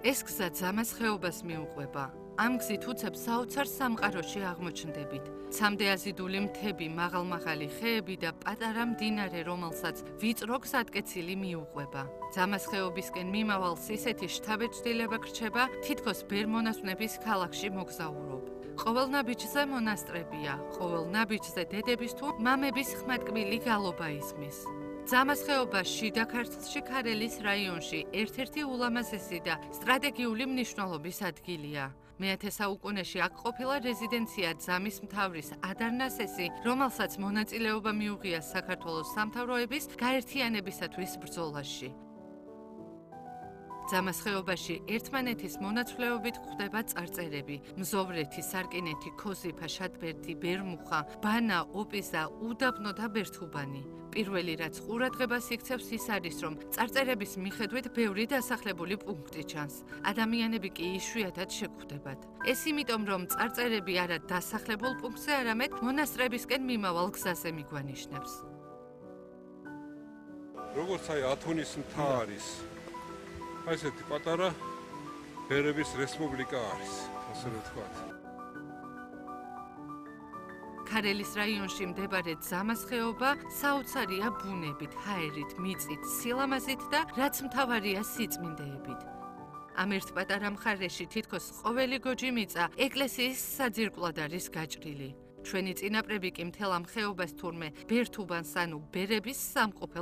ეს გზა ძამას ხეობას მიუყვება. ამ გზით უცებ საოცარ სამყაროში აღმოჩნდებით. ცამდე აზიდული მთები, მაღალმაღალი ხეები და პატარა მდინარე, რომელსაც ვიწრო გზატკეცილი მიუყვება. ძამას ხეობისკენ მიმავალს ისეთი შთაბეჭდილება გრჩება, თითქოს ბერ-მონაზვნების ქალაქში მოგზაურობ. ყოველ ნაბიჯზე მონასტრებია, ყოველ ნაბიჯზე დედების თუ მამების ხმატკბილი გალობა ისმის. ძამას ხეობა შიდა ქართლში ქარელის რაიონში ერთ-ერთი ულამაზესი და სტრატეგიული მნიშვნელობის ადგილია. მე-10 საუკუნეში აქ ყოფილა რეზიდენცია ძამის მთავრის ადარნასესი, რომელსაც მონაწილეობა მიუღია საქართველოს სამთავროების გაერთიანებისათვის ბრძოლაში. ძამას ხეობაში ერთმანეთის მონაცვლეობით გვხვდება წარწერები: მზოვრეთი, სარკინეთი, ქოზიფა, შატბერდი, ბერმუხა, ბანა, ოპიზა, უდაბნო და ბერთუბანი. პირველი რაც ყურადღებას იქცევს ის არის, რომ წარწერების მიხედვით ბევრი დასახლებული პუნქტი ჩანს. ადამიანები კი იშვიათად შეგვხვდებათ. ეს იმიტომ, რომ წარწერები არა დასახლებულ პუნქტზე, არამედ მონასტრებისკენ მიმავალ გზაზე მიგვანიშნებს. როგორც ათონის მთა არის, ესეთი პატარა ბერების რესპუბლიკა არის, ასე ვთქვათ. ქარელის რაიონში მდებარე ძამას ხეობა საოცარია ბუნებით, ჰაერით, მიწით, სილამაზით და რაც მთავარია სიწმინდეებით. ამ ერთ პატარა მხარეში თითქოს ყოველი გოჯი მიწა ეკლესიის საძირკვლად არის გაჭრილი. ჩვენი წინაპრები კი მთელ ამ ხეობას თურმე ბერთუბანს ანუ ბერების სამყოფელ